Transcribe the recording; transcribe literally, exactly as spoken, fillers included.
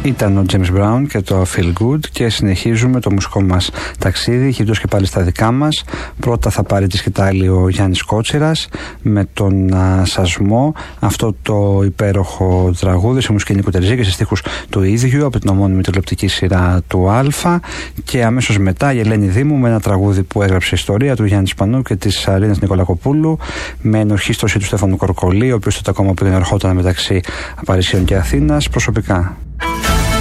Ήταν ο James Brown και το Feel Good και συνεχίζουμε το μουσικό μας ταξίδι, γυρίζοντας και πάλι στα δικά μας. Πρώτα θα πάρει τη σκητάλη ο Γιάννης Κότσιρας με τον α, Σασμό, αυτό το υπέροχο τραγούδι σε μουσική Νίκου Τερζή και σε στίχους του ίδιου από την ομώνυμη τηλεοπτική σειρά του Α, και αμέσως μετά η Ελένη Δήμου με ένα τραγούδι που έγραψε ιστορία του Γιάννη Σπανού και της Αρίνας Νικολακοπούλου με ενορχίστρωση του Στέφανου Κορκολή, ο οποίος τότε ακόμα πήγαινε ερχόταν μεταξύ Παρισίων και Αθήνας προσωπικά.